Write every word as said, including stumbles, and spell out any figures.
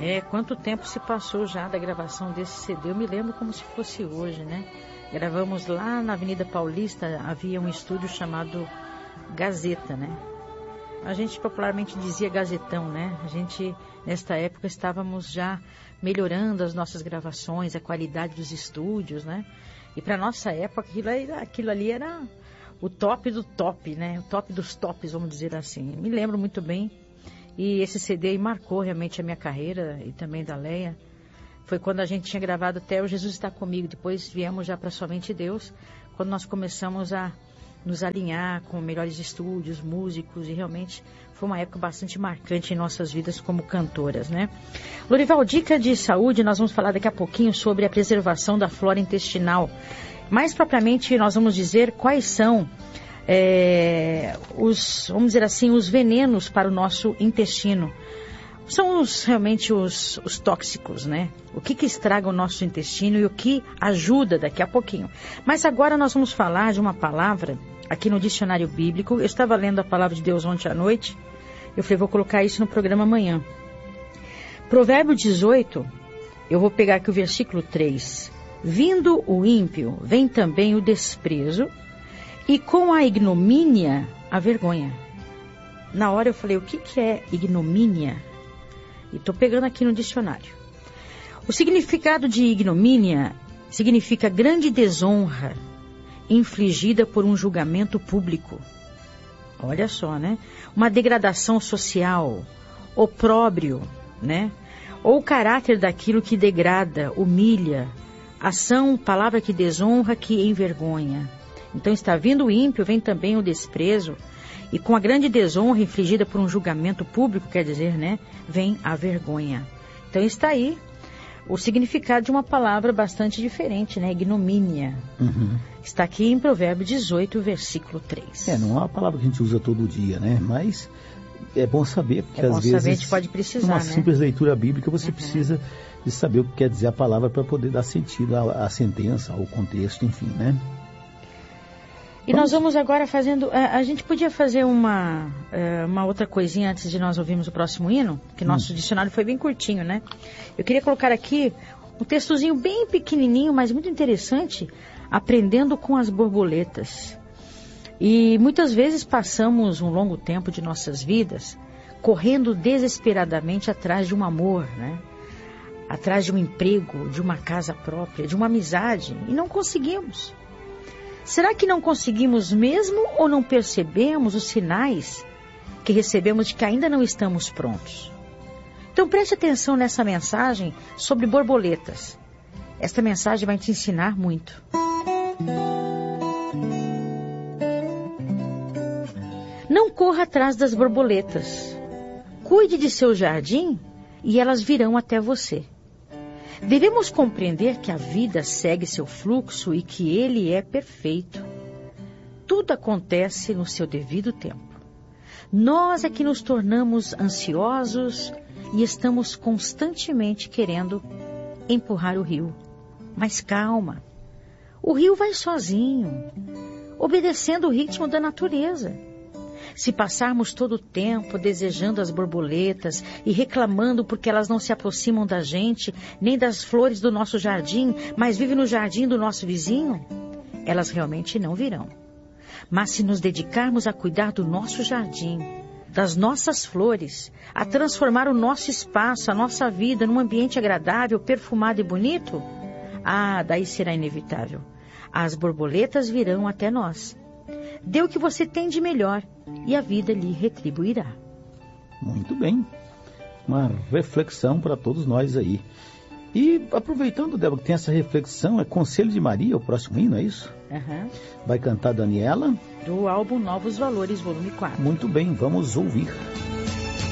É, quanto tempo se passou já da gravação desse C D? Eu me lembro como se fosse hoje, né? Gravamos lá na Avenida Paulista, havia um estúdio chamado Gazeta, né? A gente popularmente dizia Gazetão, né? A gente, nesta época, estávamos já melhorando as nossas gravações, a qualidade dos estúdios, né? E para nossa época, aquilo, era, aquilo ali era o top do top, né? O top dos tops, vamos dizer assim. Me lembro muito bem. E esse C D aí marcou realmente a minha carreira e também da Leia. Foi quando a gente tinha gravado até o Jesus Está Comigo. Depois viemos já para Somente Deus, quando nós começamos a nos alinhar com melhores estúdios, músicos, e realmente foi uma época bastante marcante em nossas vidas como cantoras, né? Lorival, dica de saúde, nós vamos falar daqui a pouquinho sobre a preservação da flora intestinal. Mais propriamente, nós vamos dizer quais são é, os, vamos dizer assim, os venenos para o nosso intestino. São os, realmente os, os tóxicos, né? O que que estraga o nosso intestino e o que ajuda daqui a pouquinho. Mas agora nós vamos falar de uma palavra aqui no dicionário bíblico. Eu estava lendo a palavra de Deus ontem à noite. Eu falei, vou colocar isso no programa amanhã. Provérbio dezoito, eu vou pegar aqui o versículo três. Vindo o ímpio, vem também o desprezo, e com a ignomínia, a vergonha. Na hora eu falei, o que que é ignomínia? E estou pegando aqui no dicionário. O significado de ignomínia significa grande desonra infligida por um julgamento público. Olha só, né? Uma degradação social, opróbrio, né? Ou o caráter daquilo que degrada, humilha, ação, palavra que desonra, que envergonha. Então está vindo o ímpio, vem também o desprezo, e com a grande desonra infligida por um julgamento público, quer dizer, né? Vem a vergonha. Então está aí o significado de uma palavra bastante diferente, né? Ignomínia. Uhum. Está aqui em Provérbio dezoito, versículo três. É, não é uma palavra que a gente usa todo dia, né? Mas é bom saber, porque é bom às vezes, saber, a gente pode precisar, numa né? simples leitura bíblica, você uhum. precisa de saber o que quer dizer a palavra para poder dar sentido à, à sentença, ao contexto, enfim, né? E vamos. Nós vamos agora fazendo... A, a gente podia fazer uma, uma outra coisinha antes de nós ouvirmos o próximo hino, que nosso hum. dicionário foi bem curtinho, né? Eu queria colocar aqui um textozinho bem pequenininho, mas muito interessante, aprendendo com as borboletas. E muitas vezes passamos um longo tempo de nossas vidas correndo desesperadamente atrás de um amor, né? Atrás de um emprego, de uma casa própria, de uma amizade, e não conseguimos. Será que não conseguimos mesmo ou não percebemos os sinais que recebemos de que ainda não estamos prontos? Então preste atenção nessa mensagem sobre borboletas. Esta mensagem vai te ensinar muito. Não corra atrás das borboletas. Cuide de seu jardim e elas virão até você. Devemos compreender que a vida segue seu fluxo e que ele é perfeito. Tudo acontece no seu devido tempo. Nós é que nos tornamos ansiosos e estamos constantemente querendo empurrar o rio. Mas calma, o rio vai sozinho, obedecendo o ritmo da natureza. Se passarmos todo o tempo desejando as borboletas e reclamando porque elas não se aproximam da gente, nem das flores do nosso jardim, mas vivem no jardim do nosso vizinho, elas realmente não virão. Mas se nos dedicarmos a cuidar do nosso jardim, das nossas flores, a transformar o nosso espaço, a nossa vida num ambiente agradável, perfumado e bonito, ah, daí será inevitável. As borboletas virão até nós. Dê o que você tem de melhor e a vida lhe retribuirá. Muito bem. Uma reflexão para todos nós aí. E aproveitando, Débora, que tem essa reflexão, é Conselho de Maria, o próximo hino, é isso? Uhum. Vai cantar Daniela? Do álbum Novos Valores, volume quatro. Muito bem, vamos ouvir.